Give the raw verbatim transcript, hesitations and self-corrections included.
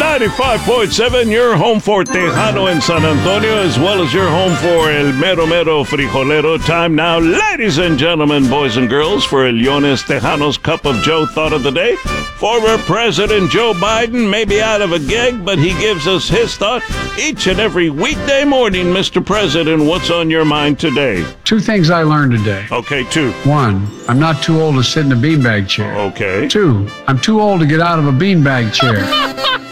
ninety-five point seven, your home for Tejano and San Antonio, as well as your home for El Mero Mero Frijolero. Time now, ladies and gentlemen, boys and girls, for El Leones Tejano's Cup of Joe Thought of the Day. Former President Joe Biden may be out of a gig, but he gives us his thought each and every weekday morning. Mister President, what's on your mind today? Two things I learned today. Okay, two. One, I'm not too old to sit in a beanbag chair. Okay. Two, I'm too old to get out of a beanbag chair.